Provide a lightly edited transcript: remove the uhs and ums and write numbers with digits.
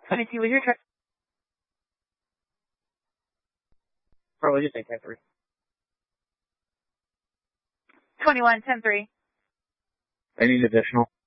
22 was your trip. Probably just take 10-3. 21, 10-3. I need additional.